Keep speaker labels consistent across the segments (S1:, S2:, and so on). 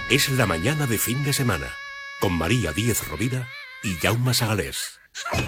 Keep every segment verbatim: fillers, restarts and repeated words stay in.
S1: Es la mañana de fin de semana, con María Díez Rovira y Jaume Sagalés.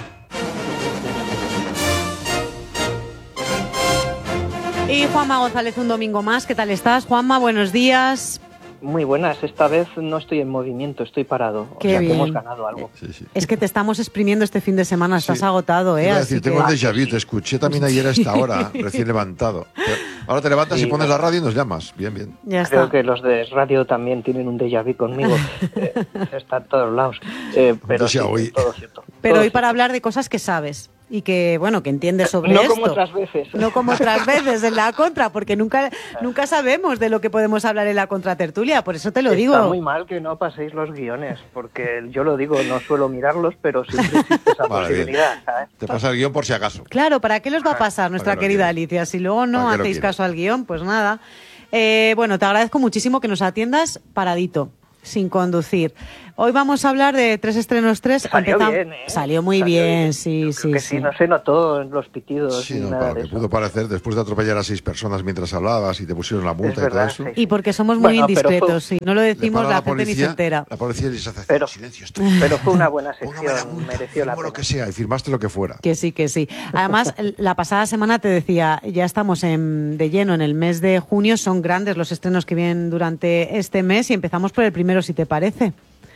S2: Y Juanma González un domingo más. ¿Qué tal estás, Juanma? Buenos días.
S3: Muy buenas, esta vez no estoy en movimiento, estoy parado.
S2: Qué
S3: o sea
S2: bien.
S3: que hemos ganado algo.
S4: Sí, sí.
S2: Es que te estamos exprimiendo este fin de semana, estás
S4: Sí.
S2: agotado, ¿eh?
S4: Iba a
S2: Así
S4: decir,
S2: que...
S4: tengo un déjà vu, te escuché también ayer a esta hora, recién levantado. Ahora te levantas
S3: Sí,
S4: y pones
S3: no.
S4: la radio y nos llamas. Bien, bien.
S2: Ya
S3: Creo
S2: está.
S3: que los de radio también tienen un déjà vu conmigo. eh, está en todos lados. Eh, pero
S4: Entonces ya
S3: sí,
S4: hoy.
S3: todo cierto.
S2: Pero
S3: todo
S2: hoy para
S3: cierto.
S2: hablar de cosas que sabes y que, bueno, que entiendes sobre
S3: No
S2: esto.
S3: como otras veces.
S2: No como otras veces en la contra, porque nunca, nunca sabemos de lo que podemos hablar en la contratertulia, por eso te lo digo.
S3: Está muy mal que no paséis los guiones, porque yo lo digo, no suelo mirarlos, pero siempre existe esa
S4: Vale, bien.
S3: posibilidad, ¿sabes?
S4: Te pasa el guión por si acaso.
S2: Claro, ¿para qué los va a pasar nuestra
S4: ¿Para qué lo
S2: querida
S4: quiere?
S2: Alicia? Si luego no
S4: ¿Para qué lo
S2: hacéis
S4: quiere?
S2: caso al guión, pues nada. Eh, bueno, te agradezco muchísimo que nos atiendas paradito, sin conducir. Hoy vamos a hablar de tres estrenos tres.
S3: Salió
S2: Empezam-
S3: bien, ¿eh?
S2: Salió muy
S3: Salió
S2: bien,
S3: bien.
S2: sí,
S3: Yo
S2: sí,
S3: creo que
S2: sí.
S3: sí, no se notó en los pitidos
S4: Sí,
S3: ni
S4: no,
S3: nada
S4: para lo
S3: de
S4: que
S3: eso.
S4: pudo parecer, después de atropellar a seis personas mientras hablabas y te pusieron la multa
S3: Es
S4: y todo
S3: verdad,
S4: eso.
S3: sí.
S2: Y porque somos muy
S3: Bueno, pero
S2: indiscretos,
S3: fue-
S2: sí. No lo
S4: Le
S2: decimos,
S4: para
S2: la, gente ni se entera.
S4: La policía les hace
S3: Pero-
S4: silencio. Esto.
S3: Pero fue una buena
S4: Póngame la
S3: sección,
S4: multa,
S3: mereció la
S4: firmo lo
S3: pena.
S4: que sea y firmaste lo que fuera.
S2: Que sí, que sí. Además, la pasada semana te decía, ya estamos en, de lleno en el mes de junio, son grandes los estrenos que vienen durante este mes y empezamos por el primero, si te parece.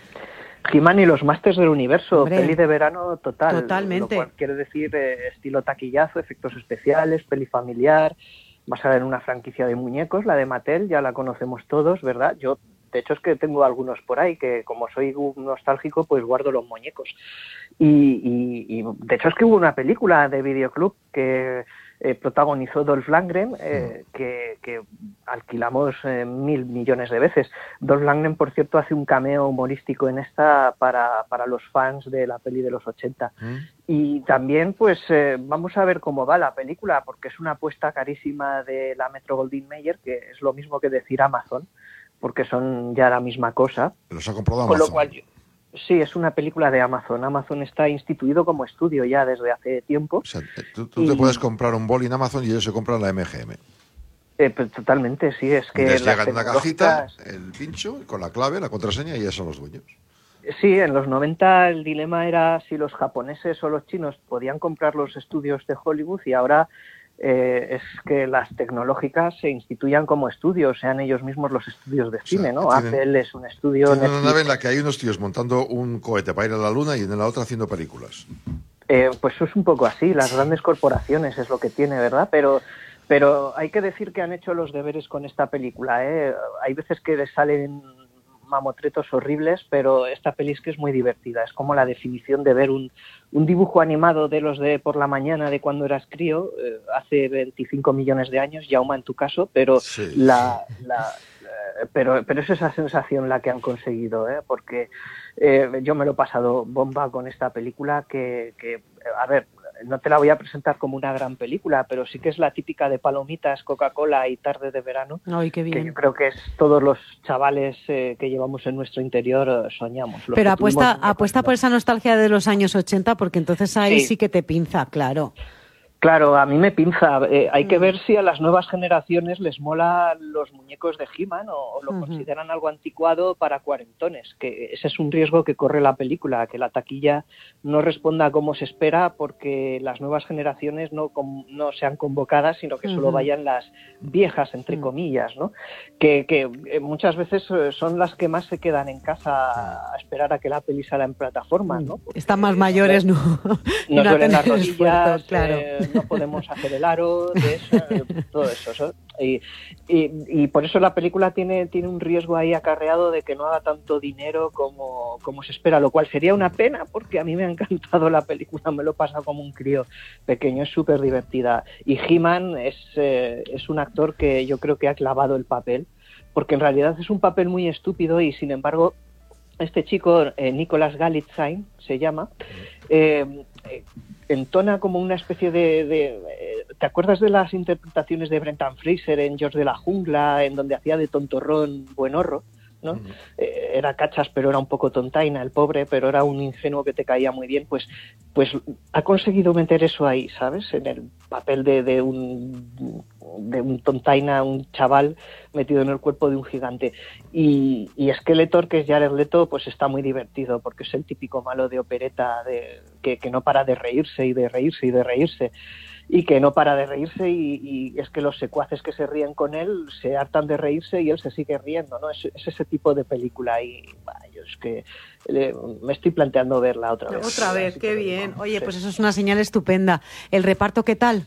S3: He-Man y los Masters del Universo,
S2: Hombre,
S3: peli de verano total.
S2: totalmente.
S3: Lo cual quiere decir eh, estilo taquillazo, efectos especiales, peli familiar, basada en una franquicia de muñecos, la de Mattel, ya la conocemos todos, ¿verdad? Yo, de hecho, es que tengo algunos por ahí que, como soy un nostálgico, pues guardo los muñecos. Y, y, y de hecho es que hubo una película de Videoclub que eh, protagonizó Dolph Lundgren, eh, que, que alquilamos eh, mil millones de veces. Dolph Lundgren, por cierto, hace un cameo humorístico en esta para, para los fans de la peli de los ochenta.
S4: ¿Mm?
S3: Y también, pues, eh, vamos a ver cómo va la película, porque es una apuesta carísima de la Metro-Goldwyn-Mayer, que es lo mismo que decir Amazon, porque son ya la misma cosa.
S4: Los ha comprado
S3: Con lo
S4: Amazon.
S3: cual, yo- sí, es una película de Amazon. Amazon está instituido como estudio ya desde hace tiempo.
S4: O sea, tú, tú te
S3: Y-
S4: puedes comprar un boli en Amazon y ellos se compran la M G M.
S3: Eh, pues, totalmente, sí, es que
S4: Entonces
S3: las
S4: llegan en una cajita,
S3: tecnológicas-
S4: el pincho, con la clave, la contraseña y ya son los dueños.
S3: Sí, en los noventa el dilema era si los japoneses o los chinos podían comprar los estudios de Hollywood y ahora eh, es que las tecnológicas se instituyan como estudios, sean ellos mismos los estudios de
S4: sea,
S3: cine, ¿no?
S4: tienen-
S3: Apple es un estudio,
S4: Tienen una
S3: Netflix-
S4: nave en la que hay unos tíos montando un cohete para ir a la luna y en la otra haciendo películas.
S3: Eh, pues es un poco así, las grandes corporaciones es lo que tiene, ¿verdad? Pero, pero hay que decir que han hecho los deberes con esta película, ¿eh? Hay veces que les salen mamotretos horribles, pero esta peli es que es muy divertida. Es como la definición de ver un, un dibujo animado de los de por la mañana de cuando eras crío, eh, hace veinticinco millones de años, Jaume en tu caso, pero
S4: Sí.
S3: la... la eh, pero, pero es esa sensación la que han conseguido, ¿eh? Porque eh, yo me lo he pasado bomba con esta película que, que, a ver, no te la voy a presentar como una gran película, pero sí que es la típica de palomitas, Coca-Cola y tarde de verano,
S2: Ay, qué
S3: que yo
S2: bien.
S3: creo que es todos los chavales eh, que llevamos en nuestro interior eh, soñamos. Los
S2: Pero
S3: que tuvimos
S2: apuesta,
S3: muñecos
S2: apuesta
S3: en
S2: por esa nostalgia de los años ochenta, porque entonces ahí sí,
S3: Sí.
S2: que te pinza, claro.
S3: Claro, a mí me pinza. Eh, hay que
S2: Mm.
S3: ver si a las nuevas generaciones les mola los muñecos de He-Man o, o lo
S2: Ujú.
S3: consideran algo anticuado para cuarentones, que ese es un riesgo que corre la película, que la taquilla no responda como se espera porque las nuevas generaciones no, com- no sean convocadas, sino que solo
S2: Ujú.
S3: vayan las viejas, entre
S2: Mm.
S3: comillas, ¿no? Que, que eh, muchas veces eh, son las que más se quedan en casa a esperar a que la peli salga en plataforma, ¿no? Porque
S2: Están más mayores, ¿no? Y
S3: nos
S2: no
S3: duelen las
S2: hacen el
S3: rodillas,
S2: esfuerzo, claro.
S3: eh, no podemos hacer el aro, de eso, eh, todo eso. ¿so? Y, y, y por eso la película tiene, tiene un riesgo ahí acarreado de que no haga tanto dinero como, como se espera, lo cual sería una pena porque a mí me ha encantado la película, me lo he pasado como un crío pequeño, es súper divertida. Y He-Man es, eh, es un actor que yo creo que ha clavado el papel, porque en realidad es un papel muy estúpido y sin embargo este chico, eh, Nicholas Galitzine se llama, eh, eh, entona como una especie de, de eh, ¿te acuerdas de las interpretaciones de Brendan Fraser en George de la Jungla, en donde hacía de tontorrón buenorro, ¿no? Uh-huh. Eh, era cachas, pero era un poco tontaina el pobre, pero era un ingenuo que te caía muy bien, pues, pues ha conseguido meter eso ahí, ¿sabes? En el papel de, de un de un tontaina, un chaval metido en el cuerpo de un gigante. Y, y Skeletor, que es Jared Leto, pues está muy divertido, porque es el típico malo de opereta de, que, que no para de reírse y de reírse y de reírse. Y que no para de reírse y, y es que los secuaces que se ríen con él se hartan de reírse y él se sigue riendo, ¿no? Es, es ese tipo de película y bah, yo es que le, me estoy planteando verla otra vez.
S2: Otra vez, qué bien.
S3: No,
S2: Oye,
S3: sí.
S2: Pues eso es una señal estupenda. ¿El reparto qué tal?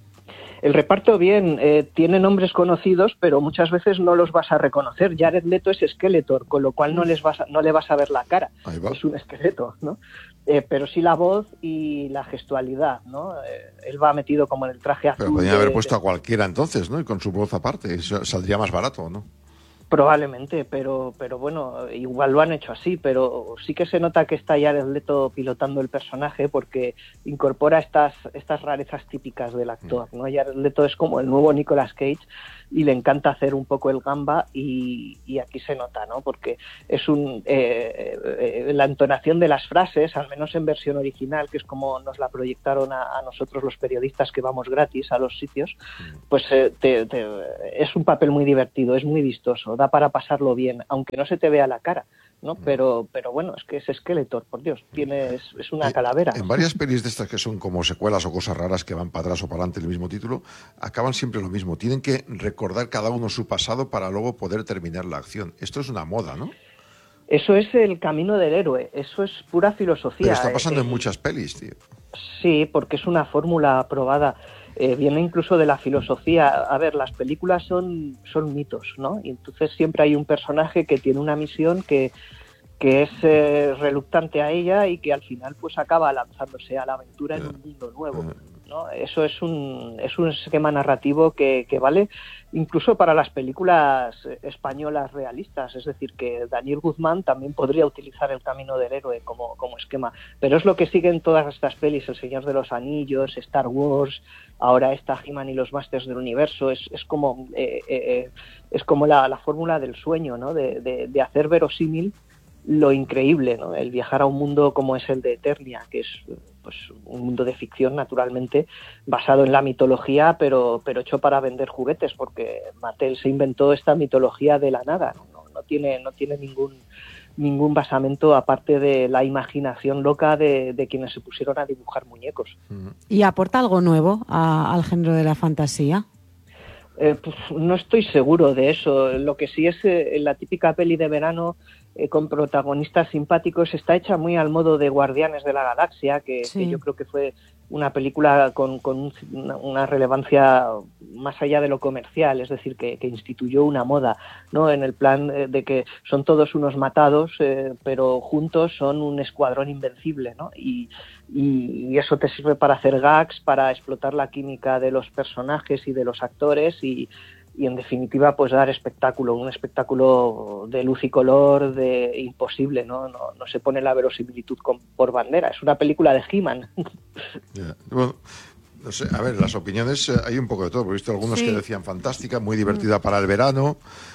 S3: El reparto bien, eh, tiene nombres conocidos, pero muchas veces no los vas a reconocer. Jared Leto es Skeletor, con lo cual no les vas a, no le vas a ver la cara. Es un esqueleto, ¿no? Eh, pero sí la voz y la gestualidad, ¿no? Eh, él va metido como en el traje azul.
S4: Pero podrían haber
S3: de,
S4: puesto
S3: de...
S4: a cualquiera entonces, ¿no? Y con su voz aparte, eso saldría más barato, ¿no?
S3: Probablemente, pero pero bueno, igual lo han hecho así, pero sí que se nota que está Jared Leto pilotando el personaje porque incorpora estas estas rarezas típicas del actor, ¿no? Jared Leto es como el nuevo Nicolas Cage y le encanta hacer un poco el gamba y, y aquí se nota, ¿no? Porque es un eh, eh, la entonación de las frases, al menos en versión original, que es como nos la proyectaron a, a nosotros los periodistas que vamos gratis a los sitios, pues eh, te, te, es un papel muy divertido, es muy vistoso, da para pasarlo bien, aunque no se te vea la cara, ¿no? Pero, pero bueno, es que es Skeletor, por Dios, tiene, es, es una calavera.
S4: En varias pelis de estas que son como secuelas o cosas raras que van para atrás o para adelante el mismo título, acaban siempre lo mismo. Tienen que recordar cada uno su pasado para luego poder terminar la acción. Esto es una moda, ¿no?
S3: Eso es el camino del héroe, eso es pura filosofía.
S4: Pero está pasando
S3: eh,
S4: en muchas pelis, tío.
S3: Sí, porque es una fórmula aprobada. Eh, viene incluso de la filosofía. A ver, las películas son, son mitos, ¿no? Y entonces siempre hay un personaje que tiene una misión que, que es eh, reluctante a ella y que al final pues acaba lanzándose a la aventura en un mundo nuevo, ¿no? Eso es un, es un esquema narrativo que, que vale incluso para las películas españolas realistas, es decir, que Daniel Guzmán también podría utilizar el camino del héroe como, como esquema, pero es lo que siguen todas estas pelis, El Señor de los Anillos, Star Wars, ahora está He-Man y los Masters del Universo, es, es como eh, eh, es como la, la fórmula del sueño, ¿no? De, de, de hacer verosímil lo increíble, ¿no? El viajar a un mundo como es el de Eternia, que es pues un mundo de ficción naturalmente basado en la mitología, pero pero hecho para vender juguetes, porque Mattel se inventó esta mitología de la nada, no, no tiene no tiene ningún ningún basamento aparte de la imaginación loca de, de quienes se pusieron a dibujar muñecos.
S2: ¿Y aporta algo nuevo a, al género de la fantasía?
S3: Eh, pues no estoy seguro de eso. Lo que sí es eh, la típica peli de verano eh, con protagonistas simpáticos está hecha muy al modo de Guardianes de la Galaxia, que, sí. que yo creo que fue una película con, con una, una relevancia más allá de lo comercial, es decir, que, que instituyó una moda, ¿no? En el plan eh, de que son todos unos matados, eh, pero juntos son un escuadrón invencible, ¿no? Y, y, y eso te sirve para hacer gags, para explotar la química de los personajes y de los actores y, y en definitiva pues dar espectáculo, un espectáculo de luz y color, de imposible, ¿no? No, no se pone la verosimilitud con, por bandera, es una película de He-Man.
S4: Yeah. Bueno, no sé, a ver, las opiniones, eh, hay un poco de todo, porque he visto algunos sí. que decían fantástica, muy divertida mm. para el verano,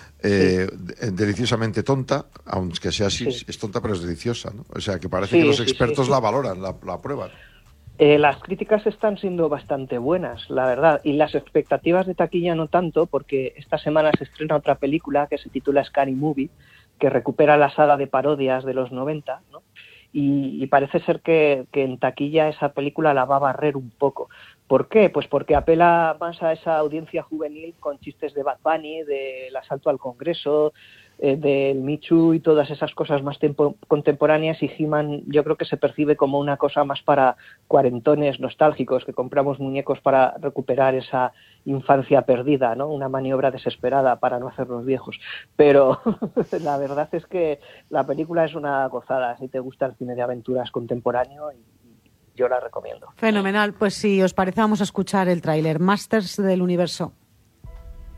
S4: eh, sí. deliciosamente tonta, aunque sea así, sí. es tonta pero es deliciosa, ¿no? O sea, que parece sí, que los expertos sí, sí, la valoran, la, la aprueban.
S3: Eh, las críticas están siendo bastante buenas, la verdad, y las expectativas de taquilla no tanto, porque esta semana se estrena otra película que se titula Scary Movie, que recupera la saga de parodias de los noventa, ¿no? Y, y parece ser que, que en taquilla esa película la va a barrer un poco. ¿Por qué? Pues porque apela más a esa audiencia juvenil con chistes de Bad Bunny, del asalto al Congreso, eh, del Me Too y todas esas cosas más tempo- contemporáneas, y He-Man yo creo que se percibe como una cosa más para cuarentones nostálgicos que compramos muñecos para recuperar esa infancia perdida, ¿no? Una maniobra desesperada para no hacernos viejos. Pero la verdad es que la película es una gozada, si te gusta el cine de aventuras contemporáneo, y yo la recomiendo.
S2: Fenomenal. Pues si os parece vamos a escuchar el tráiler Masters del Universo.